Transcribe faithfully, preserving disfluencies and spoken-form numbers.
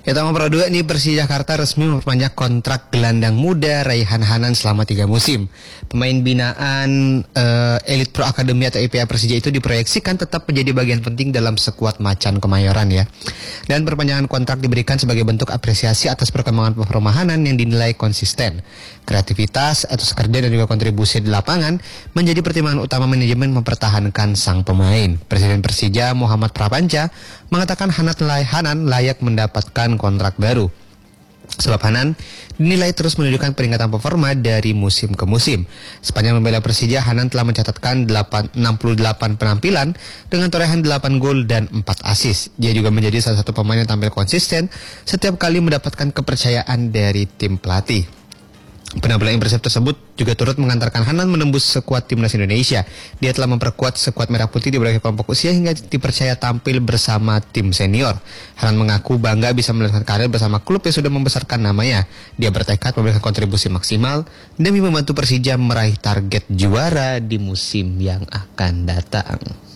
Kita nomor dua nih, Persija Jakarta resmi memperpanjang kontrak gelandang muda Raihan Hanan selama tiga musim. Pemain binaan uh, Elite Pro Academy atau E P A Persija itu diproyeksikan tetap menjadi bagian penting dalam skuad Macan Kemayoran ya. Dan perpanjangan kontrak diberikan sebagai bentuk apresiasi atas perkembangan performa Hanan yang dinilai konsisten. Kreativitas, etos kerja dan juga kontribusi di lapangan menjadi pertimbangan utama manajemen mempertahankan sang pemain. Presiden Persija Muhammad Prapanca mengatakan Hanan layak mendapatkan kontrak baru. Sebab Hanan dinilai terus menunjukkan peningkatan performa dari musim ke musim. Sepanjang membela Persija, Hanan telah mencatatkan enam puluh delapan penampilan dengan torehan delapan gol dan empat assist. Dia juga menjadi salah satu pemain yang tampil konsisten setiap kali mendapatkan kepercayaan dari tim pelatih. Penampilan impresif tersebut juga turut mengantarkan Hanan menembus skuad timnas Indonesia. Dia telah memperkuat skuad Merah Putih di berbagai kelompok usia hingga dipercaya tampil bersama tim senior. Hanan mengaku bangga bisa melanjutkan karir bersama klub yang sudah membesarkan namanya. Dia bertekad memberikan kontribusi maksimal demi membantu Persija meraih target juara di musim yang akan datang.